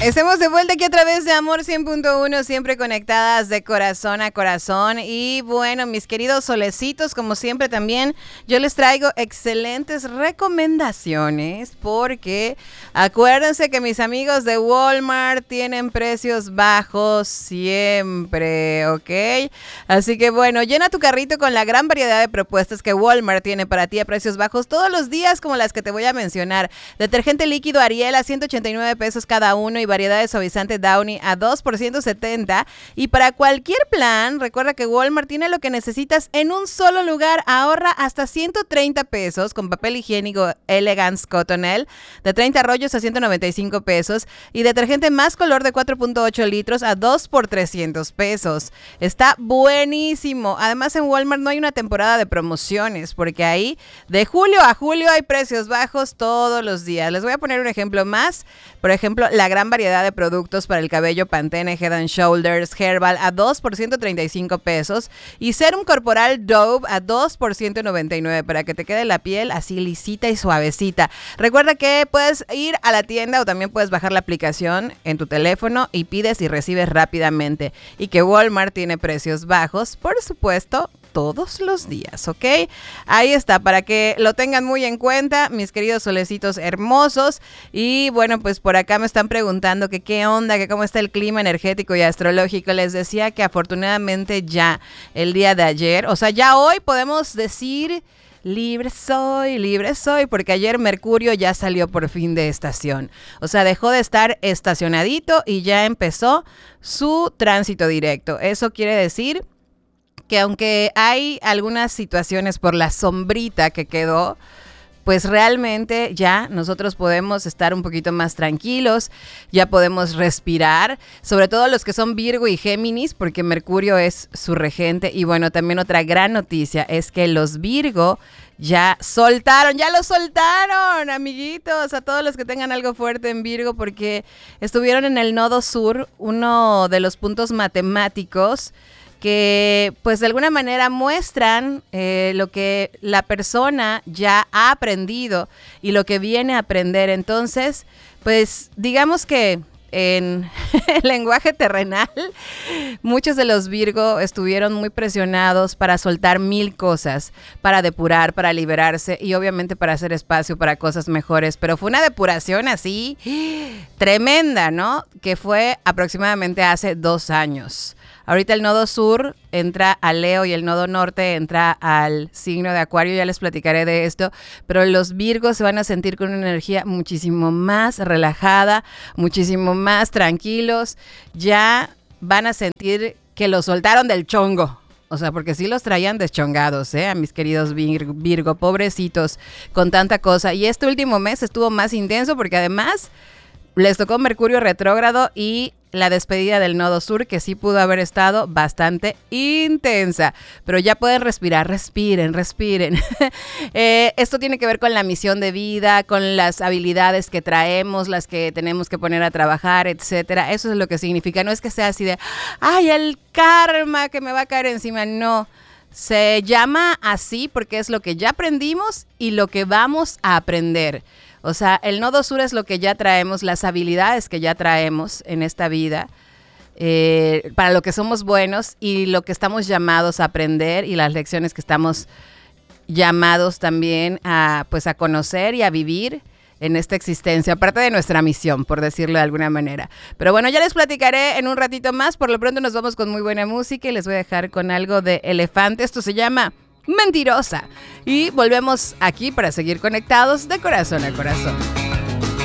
Estamos de vuelta aquí a través de Amor 100.1, siempre conectadas de corazón a corazón. Y bueno, mis queridos solecitos, como siempre también, yo les traigo excelentes recomendaciones porque acuérdense que mis amigos de Walmart tienen precios bajos siempre, ¿ok? Así que bueno, llena tu carrito con la gran variedad de propuestas que Walmart tiene para ti a precios bajos todos los días, como las que te voy a mencionar. Detergente líquido Ariel a 189 pesos cada uno y variedad de suavizante Downy a 2 por 170. Y para cualquier plan, recuerda que Walmart tiene lo que necesitas en un solo lugar. Ahorra hasta 130 pesos con papel higiénico Elegance Cottonelle de 30 rollos a 195 pesos y detergente más color de 4.8 litros a 2 por 300 pesos. Está buenísimo. Además, en Walmart no hay una temporada de promociones porque ahí de julio a julio hay precios bajos todos los días. Les voy a poner un ejemplo más. Por ejemplo, la gran variedad de productos para el cabello Pantene Head and Shoulders Herbal a 2 por 135 pesos y Serum Corporal Dove a 2 por 199 para que te quede la piel así lisita y suavecita. Recuerda que puedes ir a la tienda o también puedes bajar la aplicación en tu teléfono y pides y recibes rápidamente. Y que Walmart tiene precios bajos, por supuesto, todos los días, ¿ok? Ahí está, para que lo tengan muy en cuenta, mis queridos solecitos hermosos. Y bueno, pues por acá me están preguntando que qué onda, que cómo está el clima energético y astrológico. Les decía que afortunadamente ya el día de ayer, o sea, ya hoy podemos decir libre soy, porque ayer Mercurio ya salió por fin de estación. O sea, dejó de estar estacionadito y ya empezó su tránsito directo. Eso quiere decir que aunque hay algunas situaciones por la sombrita que quedó, pues realmente ya nosotros podemos estar un poquito más tranquilos, ya podemos respirar, sobre todo los que son Virgo y Géminis, porque Mercurio es su regente. Y bueno, también otra gran noticia es que los Virgo ya lo soltaron, amiguitos, a todos los que tengan algo fuerte en Virgo, porque estuvieron en el nodo sur, uno de los puntos matemáticos que pues de alguna manera muestran lo que la persona ya ha aprendido y lo que viene a aprender. Entonces, pues digamos que en el lenguaje terrenal, muchos de los Virgo estuvieron muy presionados para soltar 1000 cosas, para depurar, para liberarse y obviamente para hacer espacio para cosas mejores. Pero fue una depuración así tremenda, ¿no? Que fue aproximadamente hace 2 años. Ahorita el nodo sur entra a Leo y el nodo norte entra al signo de Acuario, ya les platicaré de esto, pero los Virgos se van a sentir con una energía muchísimo más relajada, muchísimo más tranquilos, ya van a sentir que los soltaron del chongo. O sea, porque sí los traían deschongados, a mis queridos Virgo, pobrecitos, con tanta cosa. Y este último mes estuvo más intenso porque además les tocó Mercurio retrógrado y la despedida del nodo sur, que sí pudo haber estado bastante intensa. Pero ya pueden respirar, respiren. Esto tiene que ver con la misión de vida, con las habilidades que traemos, las que tenemos que poner a trabajar, etcétera. Eso es lo que significa. No es que sea así de, ay, el karma que me va a caer encima. No. Se llama así porque es lo que ya aprendimos y lo que vamos a aprender. O sea, el nodo sur es lo que ya traemos, las habilidades que ya traemos en esta vida, para lo que somos buenos y lo que estamos llamados a aprender y las lecciones que estamos llamados también a conocer y a vivir en esta existencia, aparte de nuestra misión, por decirlo de alguna manera. Pero bueno, ya les platicaré en un ratito más. Por lo pronto nos vamos con muy buena música y les voy a dejar con algo de Elefante. Esto se llama Mentirosa. Y volvemos aquí para seguir conectados de corazón a corazón.